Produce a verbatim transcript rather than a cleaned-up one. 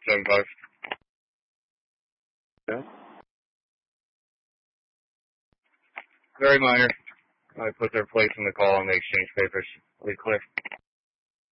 seven five. Yeah. Very minor. I put their place in the call on the exchange papers. Are we clear?